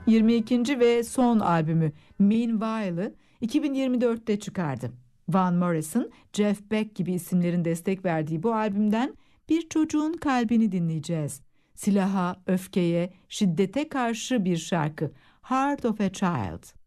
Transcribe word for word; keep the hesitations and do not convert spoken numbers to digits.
yirmi ikinci ve son albümü Meanwhile'ı iki bin yirmi dörtte çıkardı. Van Morrison, Jeff Beck gibi isimlerin destek verdiği bu albümden bir çocuğun kalbini dinleyeceğiz. Silaha, öfkeye, şiddete karşı bir şarkı, Heart of a Child.